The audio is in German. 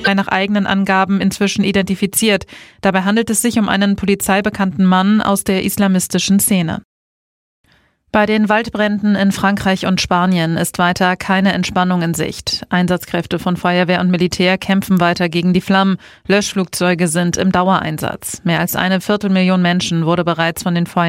Nach eigenen Angaben inzwischen identifiziert. Dabei handelt es sich um einen polizeibekannten Mann aus der islamistischen Szene. Bei den Waldbränden in Frankreich und Spanien ist weiter keine Entspannung in Sicht. Einsatzkräfte von Feuerwehr und Militär kämpfen weiter gegen die Flammen. Löschflugzeuge sind im Dauereinsatz. Mehr als 250.000 Menschen wurde bereits von den Feuern